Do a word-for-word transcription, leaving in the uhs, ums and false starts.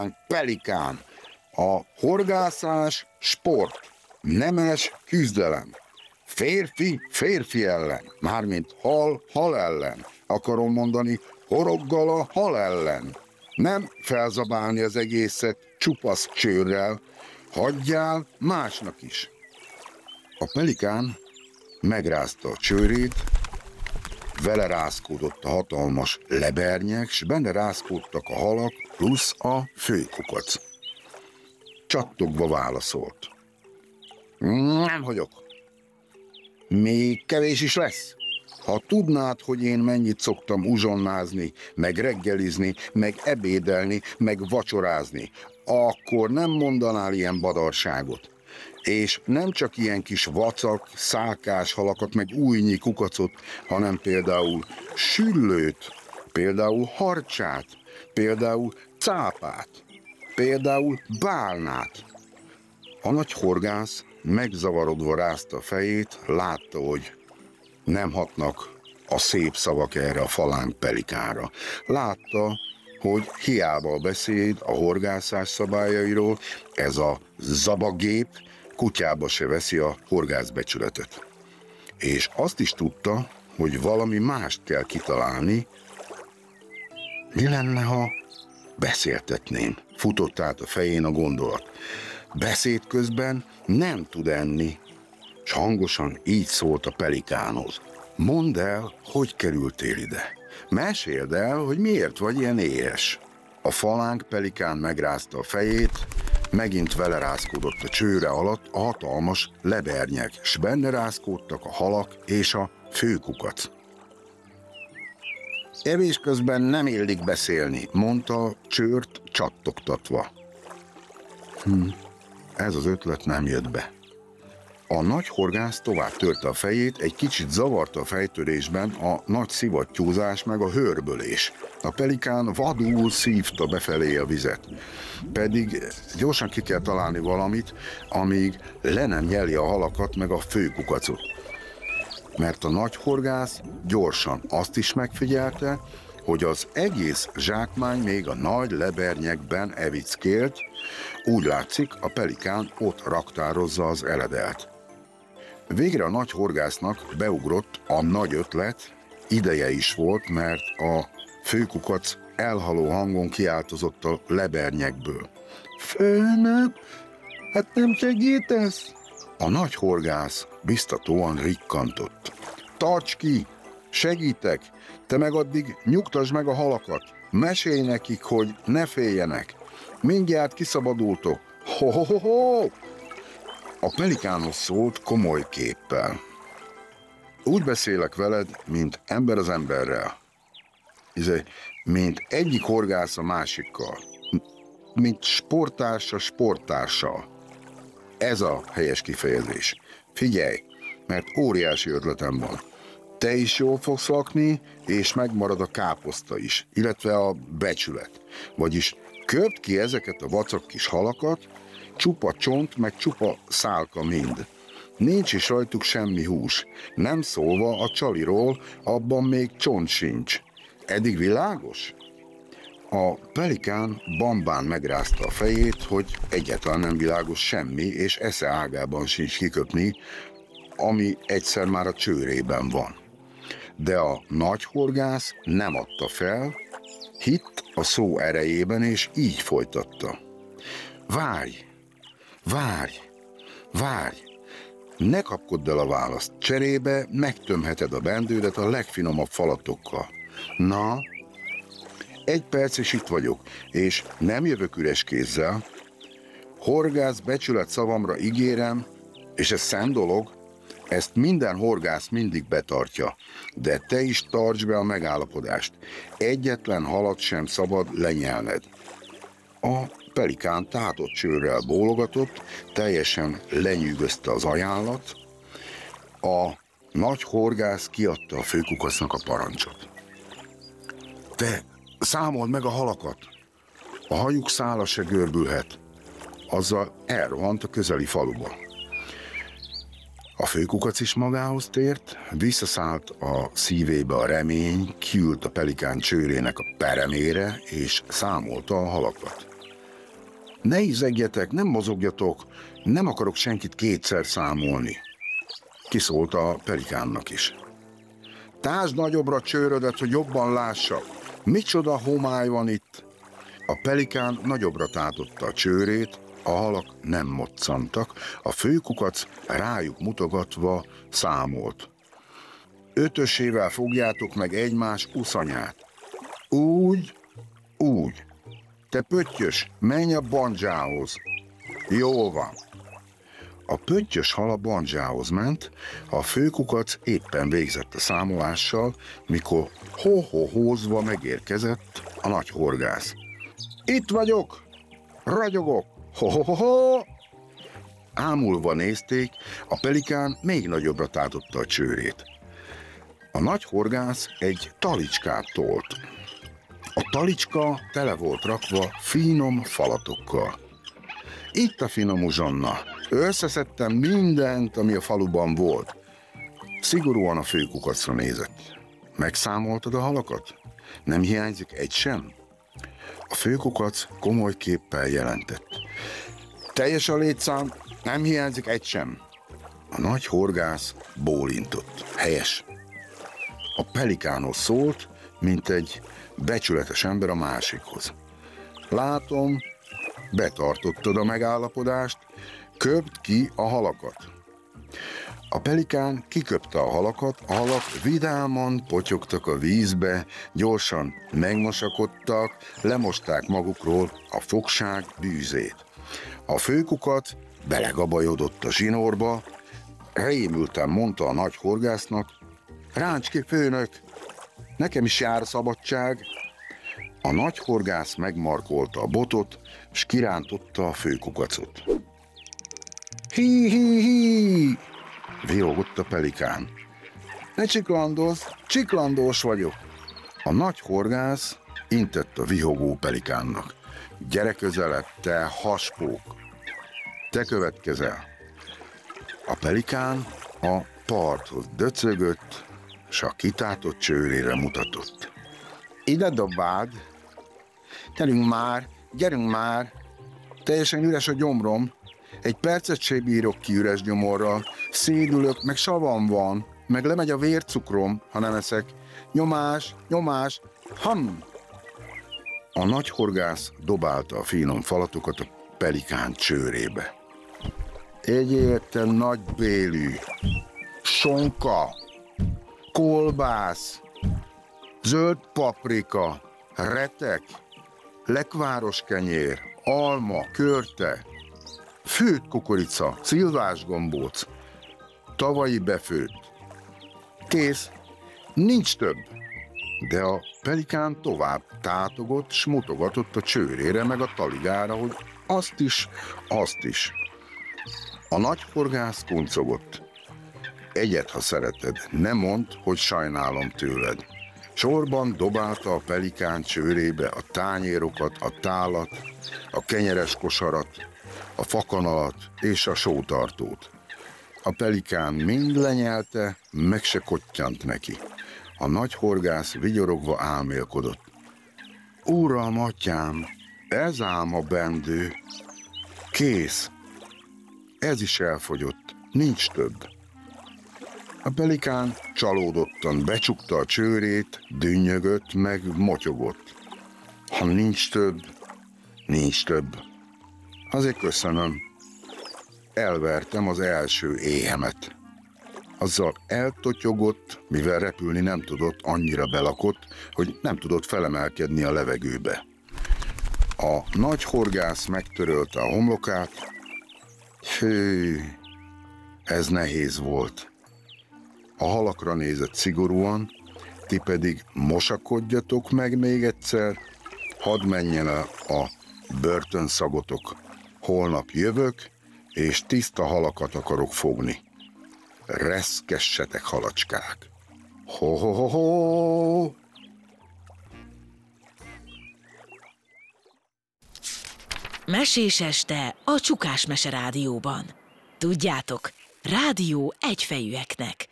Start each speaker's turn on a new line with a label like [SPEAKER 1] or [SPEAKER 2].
[SPEAKER 1] Pelikán. A horgászás sport. Nemes küzdelem. Férfi férfi ellen. Mármint hal hal ellen. Akarom mondani, horoggal a hal ellen. Nem felzabálni az egészet csupasz csőrrel. Hagyjál másnak is. A pelikán megrázta a csőrét, vele rázkódott a hatalmas lebernyek, s benne rázkódtak a halak, plusz a főkukac. Csattogva válaszolt. Nem hagyok. Még kevés is lesz. Ha tudnád, hogy én mennyit szoktam uzsonnázni, meg reggelizni, meg ebédelni, meg vacsorázni, akkor nem mondanál ilyen badarságot. És nem csak ilyen kis vacak, szálkás halakat, meg újnyi kukacot, hanem például süllőt, például harcsát, például cápát, például bálnát. A nagy horgász megzavarodva rázta a fejét, látta, hogy nem hatnak a szép szavak erre a falánk pelikánra. Látta, hogy hiába beszéd a horgászás szabályairól, ez a zabagép kutyába se veszi a horgászbecsületet. És azt is tudta, hogy valami mást kell kitalálni. Mi lenne, ha beszéltetném? Futott át a fején a gondolat. Beszéd közben nem tud enni, s hangosan így szólt a pelikánhoz. Mondd el, hogy kerültél ide. Meséld el, hogy miért vagy ilyen éhes. A falánk pelikán megrázta a fejét, megint vele rázkódott a csőre alatt a hatalmas lebernyek, s benne rázkódtak a halak és a főkukac. Evés közben nem illik beszélni, mondta a csőrt csattogtatva. Hm, ez az ötlet nem jött be. A nagy horgász tovább törte a fejét, egy kicsit zavarta a fejtörésben a nagy szivattyúzás meg a hörbölés. A pelikán vadul szívta befelé a vizet. Pedig gyorsan ki kell találni valamit, amíg le nem nyeli a halakat meg a főkukacot. Mert a nagy horgász gyorsan azt is megfigyelte, hogy az egész zsákmány még a nagy lebernyekben evickélt, úgy látszik, a pelikán ott raktározza az eledelt. Végre a nagy horgásznak beugrott a nagy ötlet, ideje is volt, mert a főkukac elhaló hangon kiáltozott a lebernyekből. Főnök, hát nem segítesz? A nagy horgász biztatóan rikkantott. Tarts ki, segítek, te meg addig nyugtasd meg a halakat, mesélj nekik, hogy ne féljenek, mindjárt kiszabadultok. Ho-ho-ho-ho! A pelikánhoz szólt komoly képpel. Úgy beszélek veled, mint ember az emberrel. Izé, mint egyik horgász a másikkal. Mint sporttársa sporttársal. Ez a helyes kifejezés. Figyelj, mert óriási ötletem van. Te is jól fogsz lakni, és megmarad a káposzta is, illetve a becsület. Vagyis köpd ki ezeket a vacak kis halakat, csupa csont, meg csupa szálka mind. Nincs is rajtuk semmi hús. Nem szólva a csaliról, abban még csont sincs. Eddig világos? A pelikán bambán megrázta a fejét, hogy egyáltalán nem világos semmi, és esze ágában sincs kiköpni, ami egyszer már a csőrében van. De a nagy horgász nem adta fel, hitt a szó erejében, és így folytatta. Várj, várj, várj, ne kapkodd el a választ, cserébe megtömheted a bendődet a legfinomabb falatokkal. Na, egy perc és itt vagyok, és nem jövök üres kézzel. Horgász becsület szavamra ígérem, és ez szent dolog, ezt minden horgász mindig betartja, de te is tartsd be a megállapodást. Egyetlen halat sem szabad lenyelned. A pelikán tátott csőrrel bólogatott, teljesen lenyűgözte az ajánlat. A nagy horgász kiadta a főkukacnak a parancsot. Te számold meg a halakat, a hajuk szála se görbülhet. Azzal elrohant a közeli faluba. A főkukac is magához tért, visszaszállt a szívébe a remény, kiült a pelikán csőrének a peremére, és számolta a halakat. Ne izegjetek, nem mozogjatok, nem akarok senkit kétszer számolni. Kiszólta a pelikánnak is. Tásd nagyobbra csőrödet, hogy jobban lássak. Micsoda homály van itt? A pelikán nagyobbra tátotta a csőrét, a halak nem moccantak, a főkukac rájuk mutogatva számolt. Ötösével fogjátok meg egymás uszanyát. Úgy, úgy. Te pöttyös, menj a bandzsához. Jól van. A pöttyös hal a bandzsához ment, a főkukac éppen végzett a számolással, mikor ho-ho-hózva megérkezett a nagy horgász. Itt vagyok, ragyogok, ho-ho-ho-ho! Ámulva nézték, a pelikán még nagyobbra tátotta a csőrét. A nagy horgász egy talicskát tolt. A talicska tele volt rakva finom falatokkal. Itt a finom uzsonna. Összeszedtem mindent, ami a faluban volt. Szigorúan a főkukacra nézett. Megszámoltad a halakat? Nem hiányzik egy sem? A főkukac komoly képpel jelentett. Teljes a létszám, nem hiányzik egy sem. A nagy horgász bólintott. Helyes. A pelikánhoz szólt, mint egy becsületes ember a másikhoz. Látom, betartottad a megállapodást, köpd ki a halakat. A pelikán kiköpte a halakat, a halak vidáman potyogtak a vízbe, gyorsan megmosakodtak, lemosták magukról a fogság bűzét. A főkukac belegabajodott a zsinórba, rémülten mondta a nagy horgásznak, ráncs ki, főnök, nekem is jár a szabadság. A nagy horgász megmarkolta a botot, s kirántotta a főkukacot. Hi-hi-hi! Vihogott a pelikán. Ne csiklandozz, csiklandós vagyok. A nagy horgász intett a vihogó pelikánnak. Gyere közelebb, te haspók! Te következel. A pelikán a parthoz döcögött, s a kitátott csőrére mutatott. Ide dobáld! Gyerünk már, gyerünk már! Teljesen üres a gyomrom. Egy percet se bírok ki üres gyomorral. Szédülök, meg savam van, meg lemegy a vércukrom, ha nem eszek. Nyomás, nyomás, ham! A nagy horgász dobálta a finom falatokat a pelikán csőrébe. Egyél te nagybélű, sonka, kolbász, zöld paprika, retek, lekváros kenyér, alma, körte, főtt kukorica, szilvás gombóc, tavalyi befőtt. Kész, nincs több. De a pelikán tovább tátogott, s mutogatott a csőrére meg a taligára, hogy azt is, azt is. A nagy horgász kuncogott. Egyet, ha szereted, ne mondd, hogy sajnálom tőled. Sorban dobálta a pelikán csőrébe a tányérokat, a tálat, a kenyeres kosarat, a fakanalat és a sótartót. A pelikán mind lenyelte, meg se kottyant neki. A nagy horgász vigyorogva álmélkodott. Uram, atyám, ez ám a bendő. Kész. Ez is elfogyott, nincs több. A pelikán csalódottan becsukta a csőrét, dünnyögött, meg motyogott. Ha nincs több, nincs több. Azért köszönöm. Elvertem az első éhemet. Azzal eltotyogott, mivel repülni nem tudott, annyira belakott, hogy nem tudott felemelkedni a levegőbe. A nagy horgász megtörölte a homlokát. Hű, ez nehéz volt. A halakra nézett szigorúan, ti pedig mosakodjatok meg még egyszer, hadd menjen el a börtönszagotok. Holnap jövök, és tiszta halakat akarok fogni. Reszkessetek, halacskák! Ho-ho-ho-ho!
[SPEAKER 2] Mesés este a Csukás Mese Rádióban. Tudjátok, rádió egyfejűeknek.